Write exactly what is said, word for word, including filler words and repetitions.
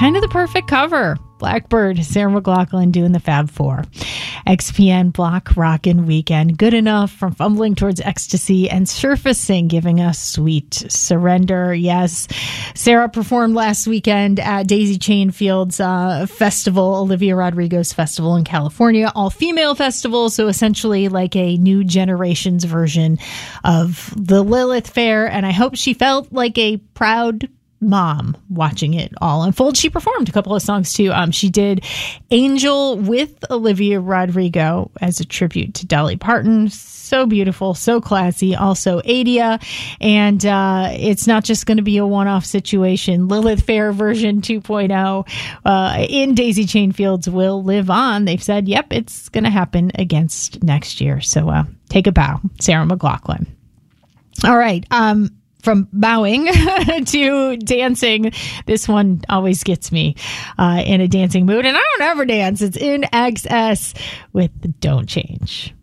kind of the perfect cover. Blackbird, Sarah McLachlan doing the Fab Four. X P N Block Rockin' Weekend. Good Enough, From Fumbling Towards Ecstasy, and Surfacing giving us Sweet Surrender. Yes, Sarah performed last weekend at Daisy Chain Field's uh, festival, Olivia Rodrigo's festival in California, all-female festival, so essentially like a new generation's version of the Lilith Fair, and I hope she felt like a proud mom watching it all unfold. She performed a couple of songs too. Um, she did Angel with Olivia Rodrigo as a tribute to Dolly Parton. So beautiful, so classy. Also Adia. And uh, it's not just going to be a one-off situation. Lilith Fair version two point oh uh, in Daisy Chain Fields will live on. They've said, yep, it's going to happen against next year. So uh, take a bow, Sarah McLachlan. All right. Um, From bowing to dancing, this one always gets me uh, in a dancing mood. And I don't ever dance. It's In X S with Don't Change.